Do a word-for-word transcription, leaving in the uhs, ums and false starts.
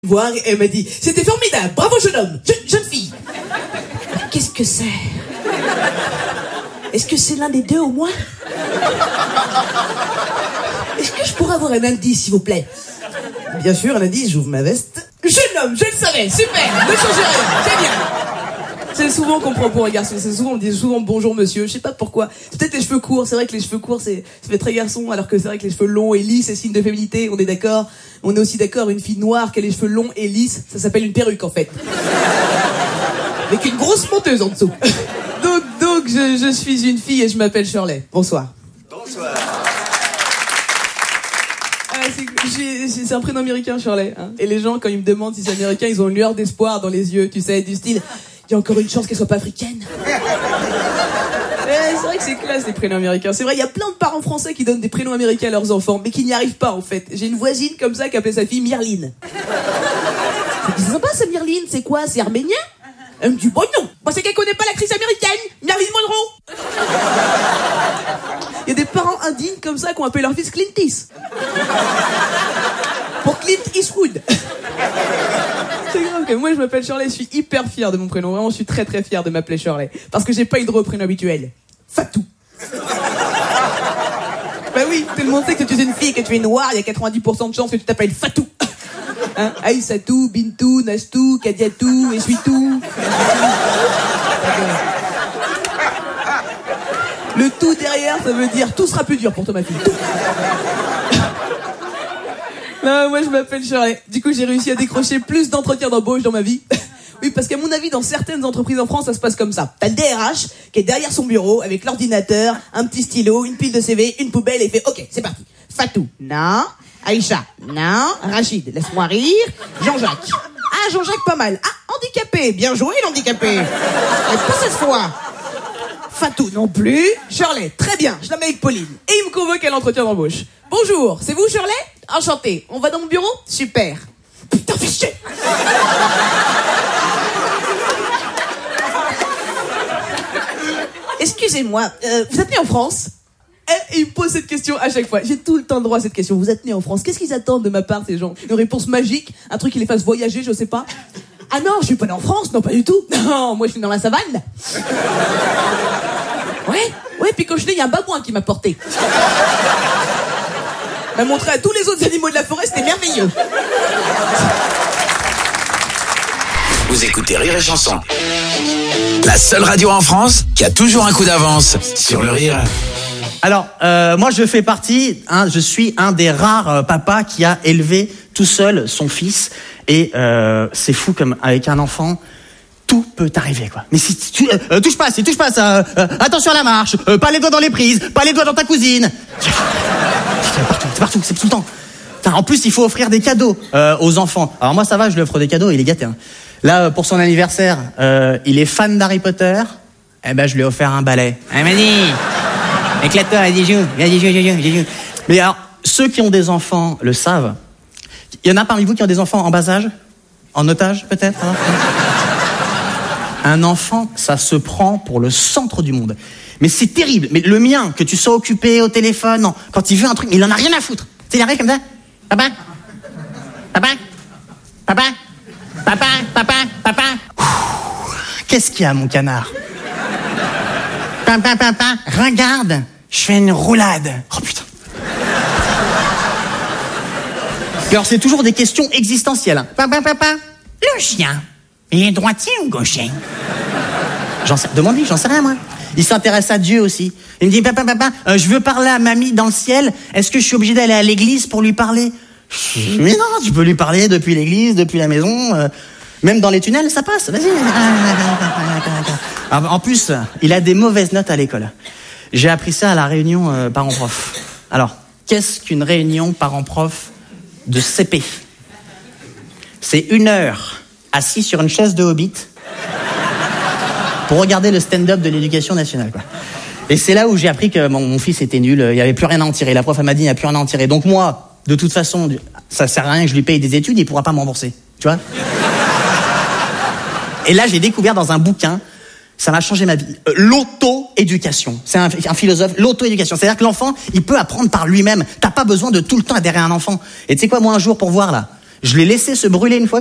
Voir et elle m'a dit « C'était formidable, bravo jeune homme, je- jeune fille !» Qu'est-ce que c'est? Est-ce que c'est l'un des deux au moins? Est-ce que je pourrais avoir un indice, s'il vous plaît? Bien sûr, un indice, j'ouvre ma veste. Jeune homme, je le savais, super, ne changez rien, génial. C'est souvent qu'on prend pour un garçon, c'est souvent, on me dit souvent bonjour monsieur, je sais pas pourquoi. C'est peut-être les cheveux courts, c'est vrai que les cheveux courts, c'est, ça fait très garçon, alors que c'est vrai que les cheveux longs et lisses, c'est signe de féminité, on est d'accord. On est aussi d'accord, une fille noire qui a les cheveux longs et lisses, ça s'appelle une perruque en fait. Avec une grosse monteuse en dessous. Donc, donc, je, je suis une fille et je m'appelle Shirley. Bonsoir. Bonsoir. Ah, c'est, j'ai, c'est, c'est un prénom américain, Shirley. Hein. Et les gens, quand ils me demandent si c'est américain, ils ont une lueur d'espoir dans les yeux, tu sais, du style, il y a encore une chance qu'elle soit pas africaine. Ouais, c'est vrai que c'est classe les prénoms américains. C'est vrai, il y a plein de parents français qui donnent des prénoms américains à leurs enfants, mais qui n'y arrivent pas en fait. J'ai une voisine comme ça qui appelait sa fille Myrline. C'est sympa ça, Myrline, c'est quoi? C'est arménien? Elle me dit, bon non, moi c'est qu'elle connaît pas l'actrice américaine, Marilyn Monroe. Il y a des parents indignes comme ça qui ont appelé leur fils Clint Eastwood. Pour Clint Eastwood. C'est grave que moi je m'appelle Shirley, je suis hyper fier de mon prénom, vraiment je suis très très fier de m'appeler Shirley. Parce que j'ai pas eu droit au prénom habituel. Fatou. Bah oui, tout le monde sait que tu es une fille et que tu es noire, il y a quatre-vingt-dix pour cent de chances que tu t'appelles Fatou. Hein, Aïssatou, Bintou, Nastou, Kadiatou, Essuitou. Le tout derrière, ça veut dire tout sera plus dur pour toi ma fille. Tout. Non, moi je m'appelle Shirley. Du coup, j'ai réussi à décrocher plus d'entretiens d'embauche dans ma vie. Oui, parce qu'à mon avis, dans certaines entreprises en France, ça se passe comme ça. T'as le D R H qui est derrière son bureau avec l'ordinateur, un petit stylo, une pile de C V, une poubelle et il fait « Ok, c'est parti. Fatou, non. Aïcha, non. Rachid, laisse-moi rire. Jean-Jacques. Ah, Jean-Jacques, pas mal. Ah, handicapé. Bien joué, l'handicapé. Et pas cette fois. Fatou, non plus. Shirley, très bien. Je la mets avec Pauline. Et il me convoque à l'entretien d'embauche. Bonjour, c'est vous, Shirley? Enchanté. On va dans mon bureau? Super. Putain, fais chier. Excusez-moi, euh, vous êtes né en France? Et il me pose cette question à chaque fois. J'ai tout le temps droit à cette question. Vous êtes né en France. Qu'est-ce qu'ils attendent de ma part, ces gens? Une réponse magique? Un truc qui les fasse voyager, je sais pas? Ah non, je suis pas né en France. Non, pas du tout. Non, moi je suis dans la savane. Ouais, ouais, puis quand je suis né, il y a un babouin qui m'a porté. M'a montré à tous les autres animaux de la forêt, c'était merveilleux. Vous écoutez Rire et Chanson. La seule radio en France qui a toujours un coup d'avance sur le rire. Alors, euh, moi je fais partie, hein, je suis un des rares euh, papas qui a élevé tout seul son fils. Et euh, c'est fou comme avec un enfant, tout peut arriver quoi. Mais si tu euh, euh, touche pas, si touche pas ça, euh, attention à la marche, euh, pas les doigts dans les prises, pas les doigts dans ta cousine. C'est partout, c'est partout, c'est tout le temps. Enfin, en plus, il faut offrir des cadeaux euh, aux enfants. Alors moi ça va, je lui offre des cadeaux, il est gâté. Hein. Là, pour son anniversaire, euh, il est fan d'Harry Potter. Eh ben, je lui ai offert un balai. Ah, vas-y, éclate-toi, vas-y, joue, vas-y, joue, joue, joue, joue. Mais alors, ceux qui ont des enfants le savent. Il y en a parmi vous qui ont des enfants en bas âge? En otage, peut-être hein? Un enfant, ça se prend pour le centre du monde. Mais c'est terrible. Mais le mien, que tu sois occupé au téléphone, non, quand il veut un truc, il en a rien à foutre. Tu sais, il arrive comme ça. Papa, papa, papa, papa, papa, papa. Ouh, qu'est-ce qu'il y a, mon canard? Papa, papa, regarde, je fais une roulade. Oh putain. Alors c'est toujours des questions existentielles. Papa, papa, le chien, il est droitier ou gaucher? J'en sais, demande-lui, j'en sais rien moi. Il s'intéresse à Dieu aussi. Il me dit papa, papa, euh, je veux parler à mamie dans le ciel. Est-ce que je suis obligé d'aller à l'église pour lui parler? Mais non, tu peux lui parler depuis l'église, depuis la maison, euh, même dans les tunnels, ça passe. Vas-y. En plus, il a des mauvaises notes à l'école. J'ai appris ça à la réunion euh, parents-prof. Alors, qu'est-ce qu'une réunion parents-prof de C P? C'est une heure assis sur une chaise de hobbit pour regarder le stand-up de l'éducation nationale, quoi. Et c'est là où j'ai appris que mon, mon fils était nul, il n'y avait plus rien à en tirer. La prof elle m'a dit il n'y a plus rien à en tirer. Donc moi, de toute façon, ça sert à rien que je lui paye des études, il ne pourra pas me rembourser. Tu vois? Et là, j'ai découvert dans un bouquin, ça m'a changé ma vie, euh, l'auto-éducation. C'est un, un philosophe, l'auto-éducation. C'est-à-dire que l'enfant, il peut apprendre par lui-même. T'as pas besoin de tout le temps adhérer à un enfant. Et tu sais quoi, moi un jour, pour voir là, Je l'ai laissé se brûler une fois.